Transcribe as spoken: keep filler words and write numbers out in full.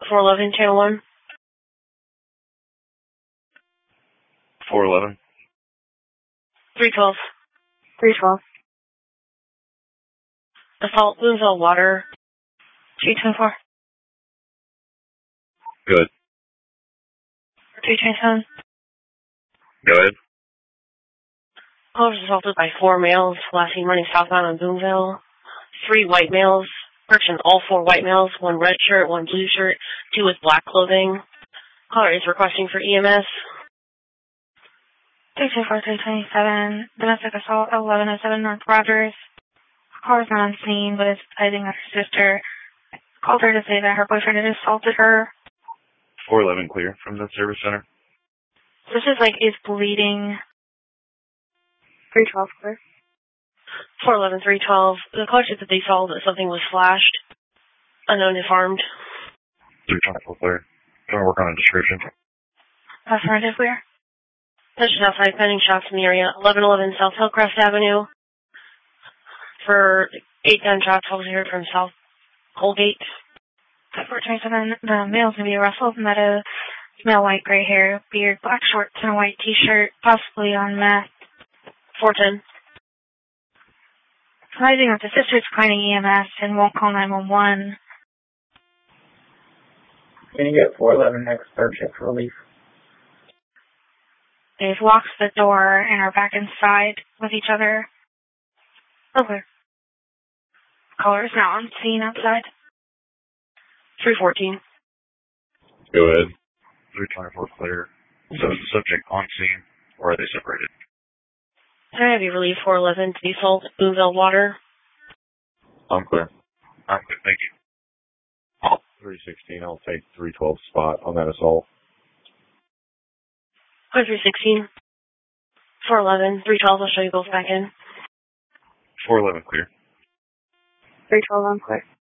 four eleven, channel one. four eleven. three twelve. three twelve. Assault, Boonville Water. two twenty-four. Good. two twenty-seven. Go ahead. Caller was assaulted by four males, last seen running southbound on Boonville. Three white males. Correction, all four white males, one red shirt, one blue shirt, two with black clothing. Caller is requesting for E M S. three two four, three twenty-seven, domestic assault, eleven oh seven North Rogers. Caller's not on scene, but is advising that her sister called her to say that her boyfriend had assaulted her. four eleven clear from the service center. This is like, is bleeding. three twelve clear. four eleven, three twelve. The caller said that they saw that something was flashed. Unknown if armed. three twenty-four clear. Trying to work on a description. Affirmative clear. Touches outside, pending shots in the area. eleven eleven South Hillcrest Avenue. For eight gunshots, was heard from South Colgate. four twenty-seven, the male's going to be Russell Meadows. Male, white, gray hair, beard, black shorts, and a white t-shirt, possibly on meth. four ten. Advising that the sister's declining E M S and won't call nine one one. Can you get four eleven next third shift relief? They've locked the door and are back inside with each other. Over. Caller is now on scene outside. three fourteen. Go ahead. three twenty-four clear. So is the subject on scene, or are they separated? Can I have you relieve four eleven to the assault, Boonville Water? I'm clear. I'm clear, thank you. three sixteen, I'll take three twelve spot on that assault. three sixteen. four eleven, three twelve, I'll show you both back in. four eleven clear. three twelve on clear.